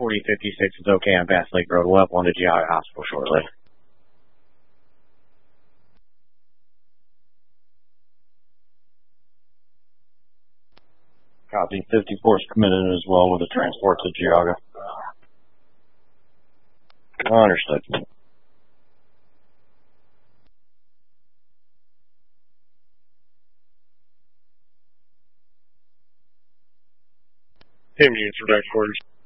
4056 is okay on Bass Lake Road. We'll have one to Geauga Hospital shortly. Copy. 54 is committed as well with a transport to Geauga. Understood. Same units for back quarters.